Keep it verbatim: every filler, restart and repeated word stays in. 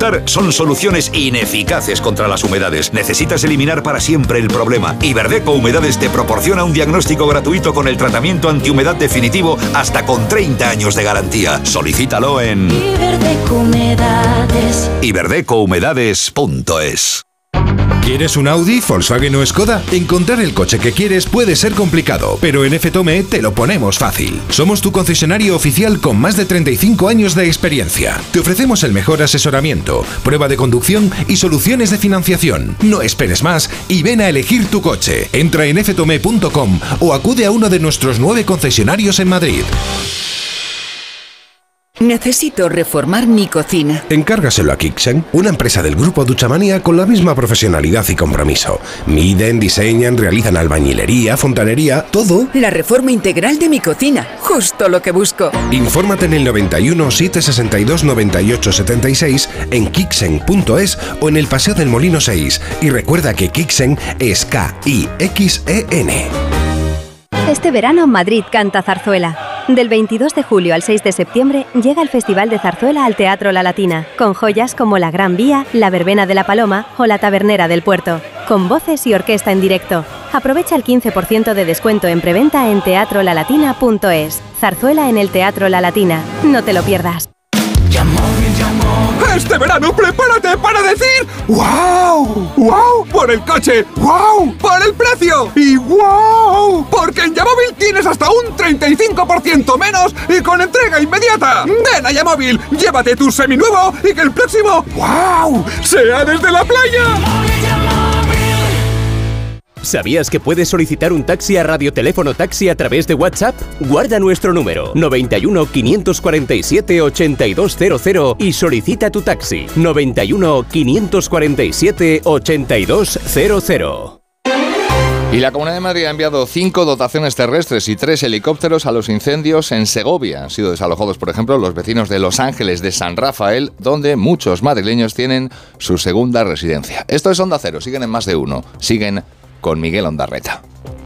ocultar son soluciones ineficaces contra las humedades. Necesitas eliminar para siempre el problema. Iberdeco Humedades te proporciona un diagnóstico gratuito con el tratamiento antihumedad definitivo hasta con treinta años de garantía. Solicítalo en Iberdeco Humedades. iberdeco humedades punto es. ¿Quieres un Audi, Volkswagen o Skoda? Encontrar el coche que quieres puede ser complicado, pero en F Tome te lo ponemos fácil. Somos tu concesionario oficial con más de treinta y cinco años de experiencia. Te ofrecemos el mejor asesoramiento, prueba de conducción y soluciones de financiación. No esperes más y ven a elegir tu coche. Entra en f tome punto com o acude a uno de nuestros nueve concesionarios en Madrid. Necesito reformar mi cocina. Encárgaselo a Kixen, una empresa del grupo Duchamanía con la misma profesionalidad y compromiso. Miden, diseñan, realizan albañilería, fontanería, todo. La reforma integral de mi cocina, justo lo que busco. Infórmate en el noventa y uno, setecientos sesenta y dos, noventa y ocho setenta y seis, en kixen punto es o en el Paseo del Molino seis. Y recuerda que Kixen es K I X E N. Este verano Madrid canta zarzuela. Del veintidós de julio al seis de septiembre llega el Festival de Zarzuela al Teatro La Latina, con joyas como La Gran Vía, La Verbena de la Paloma o La Tabernera del Puerto, con voces y orquesta en directo. Aprovecha el quince por ciento de descuento en preventa en teatro la latina punto es. Zarzuela en el Teatro La Latina. No te lo pierdas. Este verano prepárate para decir ¡wow! ¡Wow! Por el coche, ¡wow! Por el precio y ¡wow! Porque en Yamóvil tienes hasta un treinta y cinco por ciento menos y con entrega inmediata. Ven a Yamóvil, llévate tu seminuevo y que el próximo ¡wow! sea desde la playa. ¿Sabías que puedes solicitar un taxi a Radioteléfono Taxi a través de WhatsApp? Guarda nuestro número noventa y uno, quinientos cuarenta y siete, ochenta y dos cero cero y solicita tu taxi noventa y uno, quinientos cuarenta y siete, ochenta y dos cero cero. Y la Comunidad de Madrid ha enviado cinco dotaciones terrestres y tres helicópteros a los incendios en Segovia. Han sido desalojados, por ejemplo, los vecinos de Los Ángeles de San Rafael, donde muchos madrileños tienen su segunda residencia. Esto es Onda Cero, siguen en Más de Uno, siguen con Miguel Ondarreta.